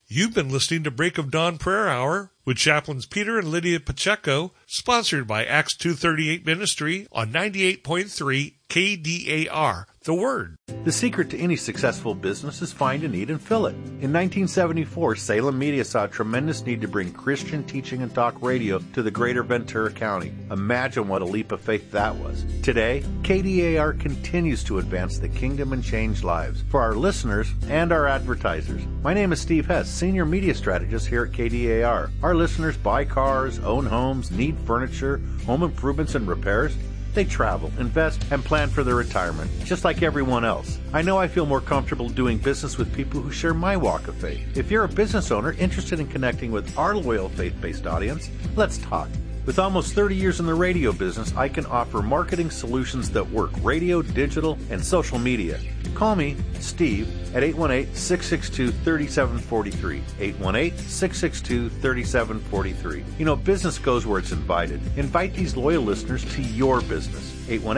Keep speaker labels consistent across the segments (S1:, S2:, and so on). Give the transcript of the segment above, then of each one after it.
S1: You've been listening to Break of Dawn Prayer Hour with Chaplains Peter and Lydia Pacheco, sponsored by Acts 238 Ministry on 98.3 KDAR, The Word.
S2: The secret to any successful business is find a need and fill it. In 1974, Salem Media saw a tremendous need to bring Christian teaching and talk radio to the greater Ventura County. Imagine what a leap of faith that was. Today, KDAR continues to advance the kingdom and change lives for our listeners and our advertisers. My name is Steve Hess, Senior Media Strategist here at KDAR. Our listeners buy cars, own homes, need furniture, home improvements and repairs. They travel, invest, and plan for their retirement, just like everyone else. I know I feel more comfortable doing business with people who share my walk of faith. If you're a business owner interested in connecting with our loyal faith-based audience, let's talk. With almost 30 years in the radio business, I can offer marketing solutions that work: radio, digital, and social media. Call me, Steve, at 818-662-3743. 818-662-3743. You know, business goes where it's invited. Invite these loyal listeners to your business.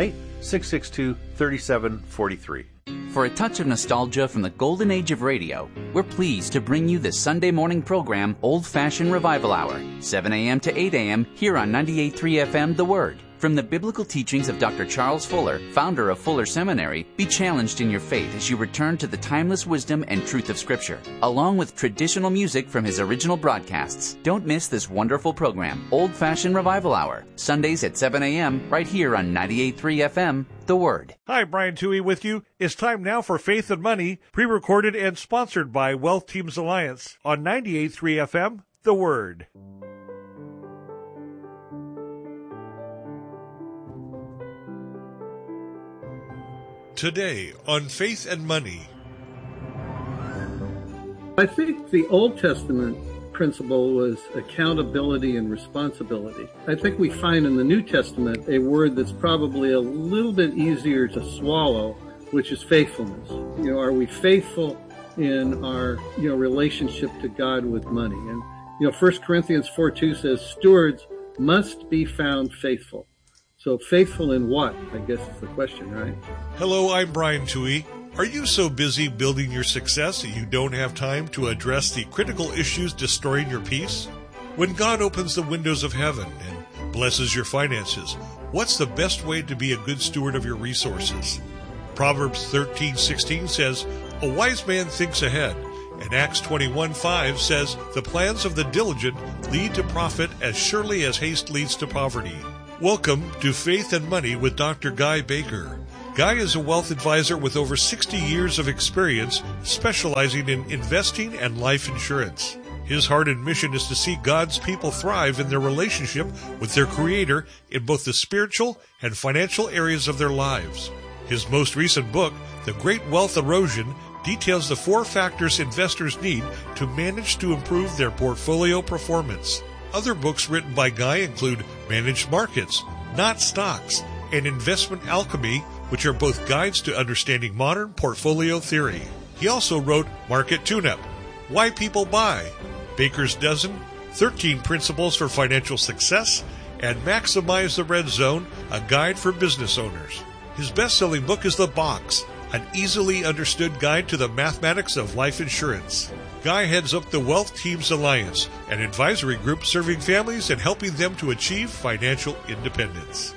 S2: 818-662-3743.
S3: For a touch of nostalgia from the golden age of radio, we're pleased to bring you the Sunday morning program Old Fashioned Revival Hour, 7 a.m. to 8 a.m. here on 98.3 FM The Word. From the biblical teachings of Dr. Charles Fuller, founder of Fuller Seminary, be challenged in your faith as you return to the timeless wisdom and truth of Scripture, along with traditional music from his original broadcasts. Don't miss this wonderful program, Old Fashioned Revival Hour, Sundays at 7 a.m. right here on 98.3 FM, The Word.
S1: Hi, Brian Toohey with you. It's time now for Faith and Money, pre-recorded and sponsored by Wealth Teams Alliance on 98.3 FM, The Word. Today on Faith and Money.
S4: I think the Old Testament principle was accountability and responsibility. I think we find in the New Testament a word that's probably a little bit easier to swallow, which is faithfulness. You know, are we faithful in our, relationship to God with money? And, 1 Corinthians 4:2 says stewards must be found faithful. So faithful in what, I guess is the question, right?
S1: Hello, I'm Brian Toohey. Are you so busy building your success that you don't have time to address the critical issues destroying your peace? When God opens the windows of heaven and blesses your finances, what's the best way to be a good steward of your resources? Proverbs 13:16 says, "A wise man thinks ahead," and Acts 21:5 says, "The plans of the diligent lead to profit as surely as haste leads to poverty." Welcome to Faith and Money with Dr. Guy Baker. Guy is a wealth advisor with over 60 years of experience specializing in investing and life insurance. His heart and mission is to see God's people thrive in their relationship with their Creator in both the spiritual and financial areas of their lives. His most recent book, The Great Wealth Erosion, details the 4 factors investors need to manage to improve their portfolio performance. Other books written by Guy include Managed Markets, Not Stocks, and Investment Alchemy, which are both guides to understanding modern portfolio theory. He also wrote Market Tune-Up, Why People Buy, Baker's Dozen, 13 Principles for Financial Success, and Maximize the Red Zone, a guide for business owners. His best-selling book is The Box, an easily understood guide to the mathematics of life insurance. Guy heads up the Wealth Teams Alliance, an advisory group serving families and helping them to achieve financial independence.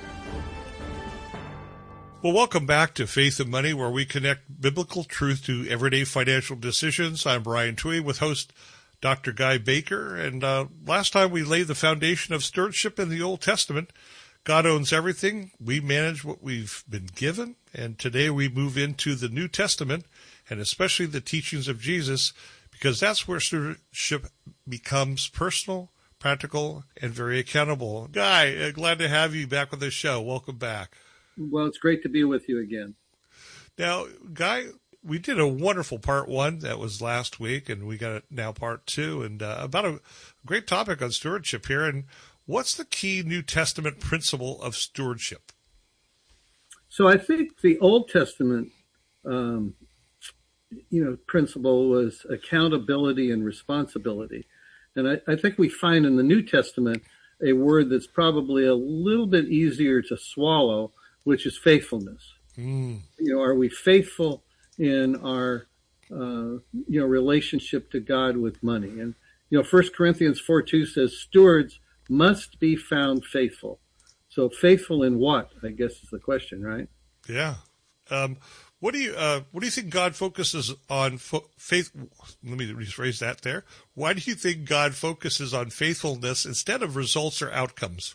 S1: Well, welcome back to Faith and Money, where we connect biblical truth to everyday financial decisions. I'm Brian Toohey with host Dr. Guy Baker. And last time we laid the foundation of stewardship in the Old Testament. God owns everything. We manage what we've been given. And today we move into the New Testament, and especially the teachings of Jesus, because that's where stewardship becomes personal, practical, and very accountable. Guy, glad to have you back with the show. Welcome back.
S4: Well, it's great to be with you again.
S1: Now, Guy, we did a wonderful part 1 that was last week, and we got now part 2, and about a great topic on stewardship here. And what's the key New Testament principle of stewardship?
S4: So I think the Old Testament principle was accountability and responsibility. And I think we find in the New Testament a word that's probably a little bit easier to swallow, which is faithfulness. Are we faithful in our, relationship to God with money. And 1 Corinthians 4:2 says stewards must be found faithful. So faithful in what, I guess, is the question, right?
S1: Yeah. What do you think God focuses on faith? Let me rephrase that there. Why do you think God focuses on faithfulness instead of results or outcomes?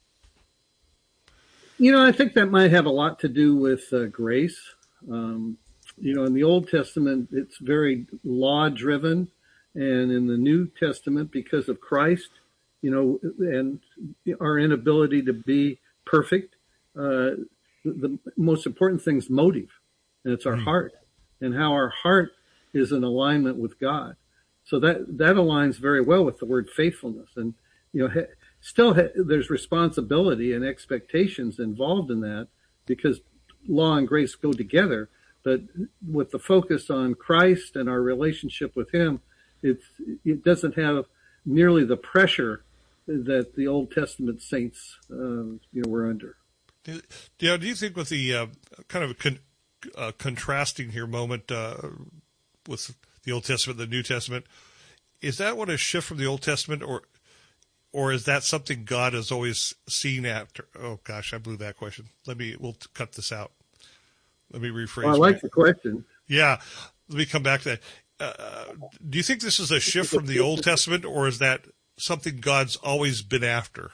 S4: I think that might have a lot to do with grace. In the Old Testament, it's very law-driven, and in the New Testament, because of Christ, and our inability to be perfect, the most important thing is motive, and it's our heart, and how our heart is in alignment with God. So that aligns very well with the word faithfulness. And, there's responsibility and expectations involved in that, because law and grace go together. But with the focus on Christ and our relationship with Him, it doesn't have nearly the pressure that the Old Testament saints, were under.
S1: Do you think with the kind of contrasting here moment with the Old Testament and the New Testament, is that what a shift from the Old Testament, or is that something God has always seen after? Oh gosh, I blew that question. We'll cut this out. Let me rephrase.
S4: Well, I like the question.
S1: Yeah, let me come back to that. Do you think this is a shift from the Old Testament, or is that something God's always been after?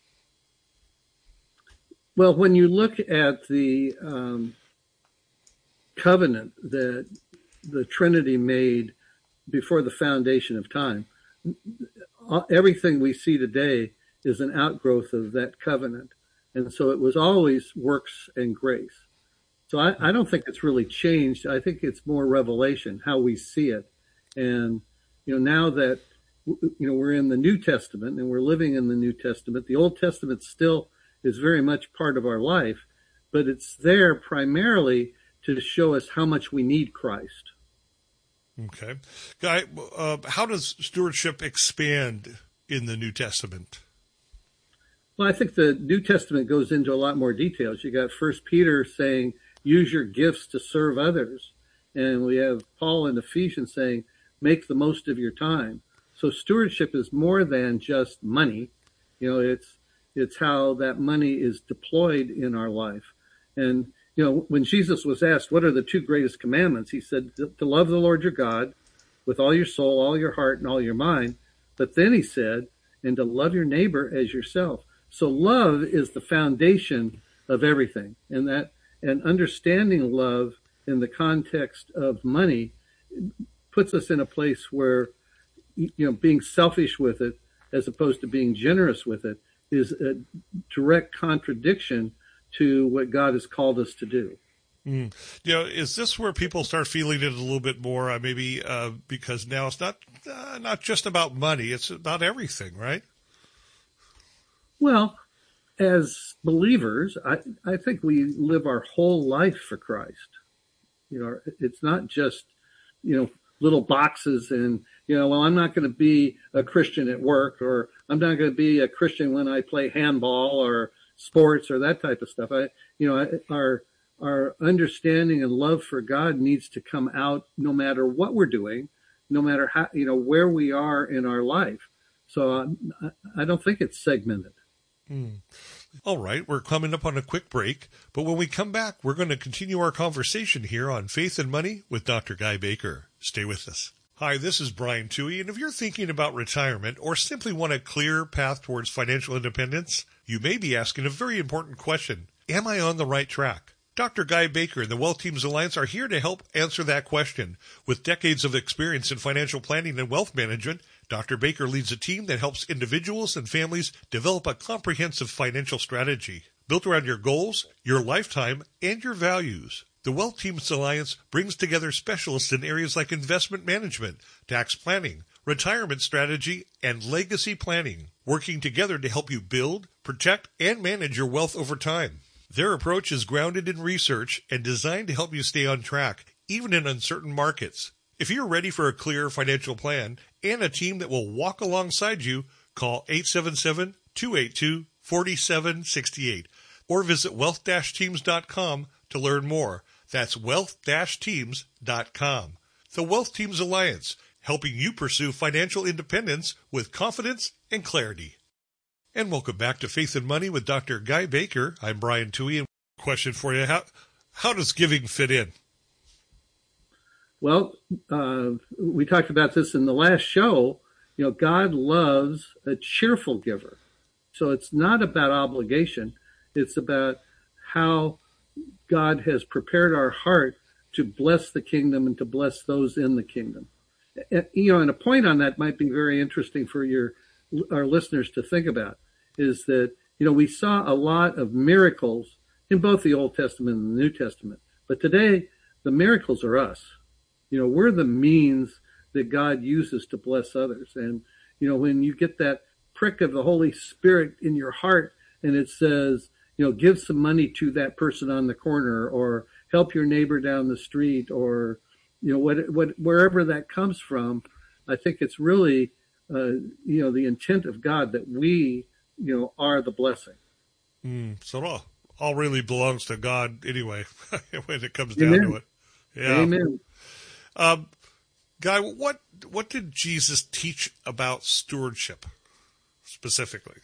S4: Well, when you look at the covenant that the Trinity made before the foundation of time, everything we see today is an outgrowth of that covenant. And so it was always works and grace. So I don't think it's really changed. I think it's more revelation, how we see it. And, now that, we're in the New Testament and we're living in the New Testament, the Old Testament still is very much part of our life, but it's there primarily to show us how much we need Christ.
S1: Okay. Guy, how does stewardship expand in the New Testament?
S4: Well, I think the New Testament goes into a lot more details. You got 1 Peter saying, use your gifts to serve others. And we have Paul in Ephesians saying, make the most of your time. So stewardship is more than just money. It's how that money is deployed in our life. And, when Jesus was asked, what are the two greatest commandments? He said to love the Lord your God with all your soul, all your heart, and all your mind. But then he said, and to love your neighbor as yourself. So love is the foundation of everything. And understanding love in the context of money puts us in a place where, being selfish with it as opposed to being generous with it is a direct contradiction to what God has called us to do.
S1: Is this where people start feeling it a little bit more? Maybe because now it's not just about money; it's about everything, right?
S4: Well, as believers, I think we live our whole life for Christ. It's not just little boxes and I'm not going to be a Christian at work, or I'm not going to be a Christian when I play handball or sports or that type of stuff. Our understanding and love for God needs to come out no matter what we're doing, no matter how, where we are in our life. So I don't think it's segmented.
S1: All right, we're coming up on a quick break, but when we come back, we're going to continue our conversation here on Faith and Money with Dr. Guy Baker. Stay with us. Hi, this is Brian Toohey, and if you're thinking about retirement or simply want a clear path towards financial independence, you may be asking a very important question. Am I on the right track? Dr. Guy Baker and the Wealth Teams Alliance are here to help answer that question. With decades of experience in financial planning and wealth management, Dr. Baker leads a team that helps individuals and families develop a comprehensive financial strategy built around your goals, your lifetime, and your values. The Wealth Teams Alliance brings together specialists in areas like investment management, tax planning, retirement strategy, and legacy planning, working together to help you build, protect, and manage your wealth over time. Their approach is grounded in research and designed to help you stay on track, even in uncertain markets. If you're ready for a clear financial plan and a team that will walk alongside you, call 877-282-4768 or visit wealth-teams.com to learn more. That's wealth-teams.com. the Wealth Teams Alliance, helping you pursue financial independence with confidence and clarity. And welcome back to Faith and Money with Dr. Guy Baker. I'm Brian Toohey, and question for you, how does giving fit in?
S4: Well, we talked about this in the last show. You know, God loves a cheerful giver. So it's not about obligation. It's about how God has prepared our heart to bless the kingdom and to bless those in the kingdom. And a point on that might be very interesting for our listeners to think about is that, we saw a lot of miracles in both the Old Testament and the New Testament. But today, the miracles are us. We're the means that God uses to bless others. And, when you get that prick of the Holy Spirit in your heart and it says, give some money to that person on the corner or help your neighbor down the street or, wherever that comes from, I think it's really, the intent of God that we, are the blessing.
S1: So it all really belongs to God anyway, when it comes down to it. Yeah.
S4: Amen.
S1: Guy, what did Jesus teach about stewardship specifically?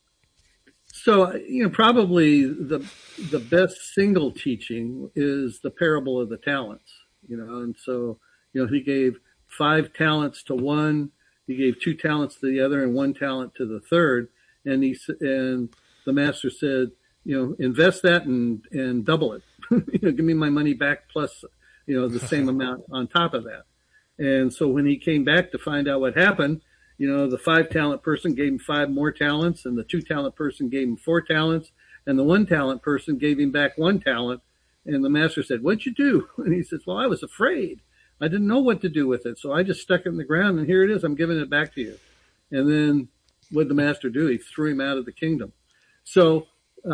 S4: So, probably the best single teaching is the parable of the talents, and so, he gave 5 talents to one, he gave 2 talents to the other and 1 talent to the third. And the master said, invest that and double it. Give me my money back plus, the same amount on top of that. And so when he came back to find out what happened, the 5 talent person gave him 5 more talents and the 2 talent person gave him 4 talents and the 1 talent person gave him back 1 talent. And the master said, "What'd you do?" And he says, "Well, I was afraid. I didn't know what to do with it. So I just stuck it in the ground and here it is. I'm giving it back to you." And then what did the master do? He threw him out of the kingdom. So,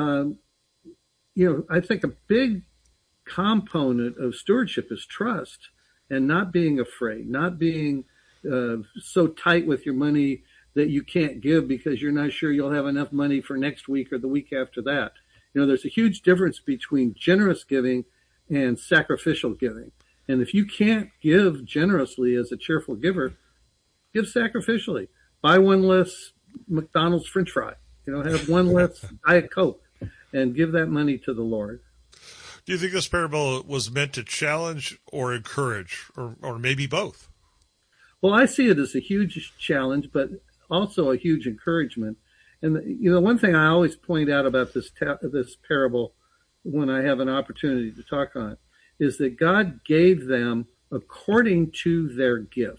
S4: I think a big component of stewardship is trust and not being afraid, not being so tight with your money that you can't give because you're not sure you'll have enough money for next week or the week after that. There's a huge difference between generous giving and sacrificial giving. And if you can't give generously as a cheerful giver, give sacrificially. Buy 1 less McDonald's French fry, have 1 less Diet Coke and give that money to the Lord.
S1: Do you think this parable was meant to challenge or encourage or maybe both?
S4: Well, I see it as a huge challenge, but also a huge encouragement. And, one thing I always point out about this parable when I have an opportunity to talk on it is that God gave them according to their gift.